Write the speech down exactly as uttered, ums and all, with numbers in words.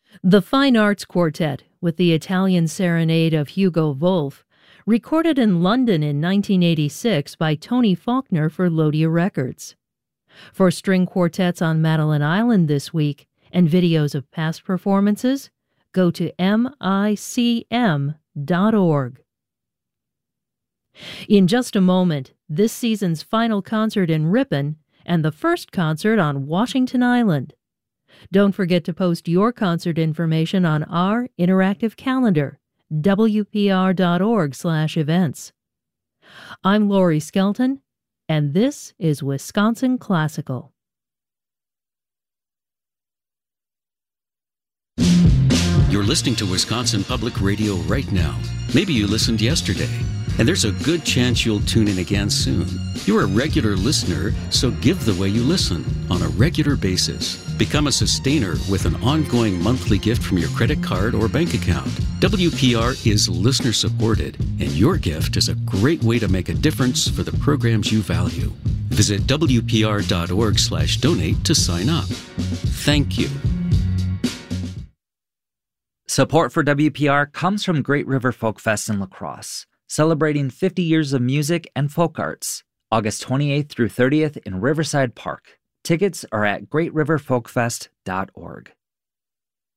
The Fine Arts Quartet, with the Italian Serenade of Hugo Wolf, recorded in London in nineteen eighty-six by Tony Faulkner for Lodia Records. For string quartets on Madeline Island this week and videos of past performances, go to M I C M dot org. In just a moment, this season's final concert in Ripon and the first concert on Washington Island. Don't forget to post your concert information on our interactive calendar, W P R dot org slash events. I'm Lori Skelton, and this is Wisconsin Classical. You're listening to Wisconsin Public Radio right now. Maybe you listened yesterday, and there's a good chance you'll tune in again soon. You're a regular listener, so give the way you listen on a regular basis. Become a sustainer with an ongoing monthly gift from your credit card or bank account. W P R is listener supported, and your gift is a great way to make a difference for the programs you value. Visit W P R dot org slash donate to sign up. Thank you. Support for W P R comes from Great River Folk Fest in La Crosse, celebrating fifty years of music and folk arts, August twenty-eighth through thirtieth in Riverside Park. Tickets are at great river folk fest dot org.